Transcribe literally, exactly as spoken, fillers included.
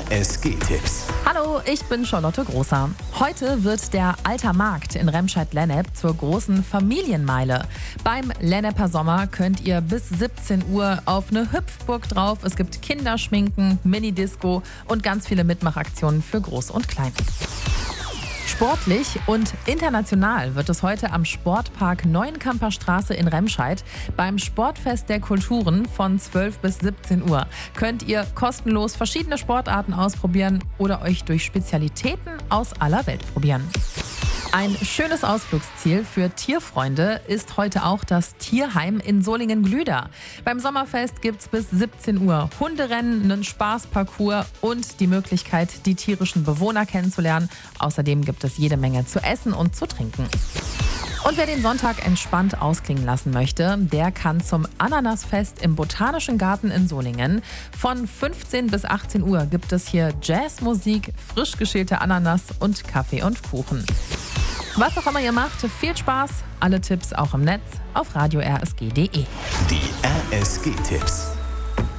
R S G-Tipps. Hallo, ich bin Charlotte Großer. Heute wird der Alter Markt in Remscheid-Lennep zur großen Familienmeile. Beim Lenneper Sommer könnt ihr bis siebzehn Uhr auf eine Hüpfburg drauf. Es gibt Kinderschminken, Minidisco und ganz viele Mitmachaktionen für Groß und Klein. Sportlich und international wird es heute am Sportpark Neuenkamper Straße in Remscheid beim Sportfest der Kulturen von zwölf bis siebzehn Uhr. Könnt ihr kostenlos verschiedene Sportarten ausprobieren oder euch durch Spezialitäten aus aller Welt probieren. Ein schönes Ausflugsziel für Tierfreunde ist heute auch das Tierheim in Solingen-Glüder. Beim Sommerfest gibt es bis siebzehn Uhr Hunderennen, einen Spaßparcours und die Möglichkeit, die tierischen Bewohner kennenzulernen. Außerdem gibt es jede Menge zu essen und zu trinken. Und wer den Sonntag entspannt ausklingen lassen möchte, der kann zum Ananasfest im Botanischen Garten in Solingen. Von fünfzehn bis achtzehn Uhr gibt es hier Jazzmusik, frisch geschälte Ananas und Kaffee und Kuchen. Was auch immer ihr macht, viel Spaß. Alle Tipps auch im Netz auf radio r s g punkt d e. Die R S G-Tipps.